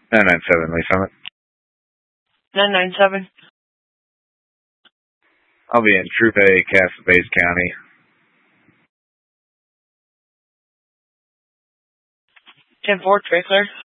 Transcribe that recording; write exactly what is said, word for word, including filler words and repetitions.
nine nine seven, Lee Summit. nine nine seven. I'll be in Troop A, Casa Base County. ten four, Trey clear.